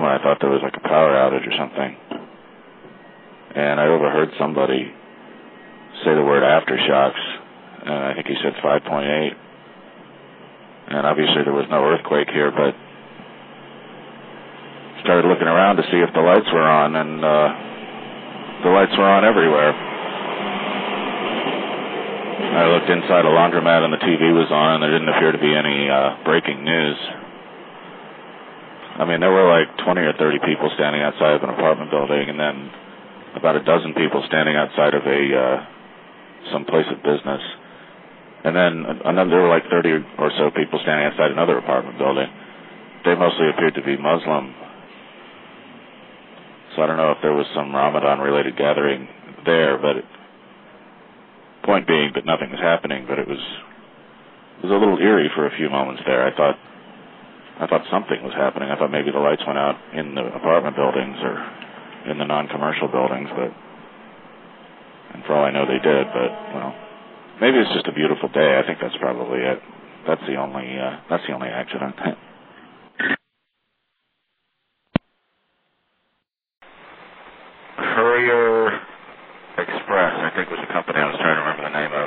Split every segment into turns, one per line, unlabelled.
I thought there was like a power outage or something. And I overheard somebody say the word aftershocks, and I think he said 5.8. And obviously there was no earthquake here, but started looking around to see if the lights were on, and the lights were on everywhere. I looked inside a laundromat and the TV was on, and there didn't appear to be any breaking news. I mean, there were like 20 or 30 people standing outside of an apartment building, and then about a dozen people standing outside of some place of business. And then there were like 30 or so people standing outside another apartment building. They mostly appeared to be Muslim. So I don't know if there was some Ramadan-related gathering there, but point being that nothing was happening, but it was a little eerie for a few moments there. I thought something was happening. I thought maybe the lights went out in the apartment buildings or in the non-commercial buildings, and for all I know they did, but, well, maybe it's just a beautiful day. I think that's probably it. That's the only accident. Courier Express, I think was the company I was trying to remember the name of.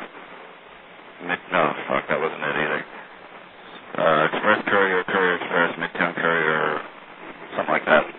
That wasn't it either. Express Courier, Courier Express, Midtown Courier, something like that.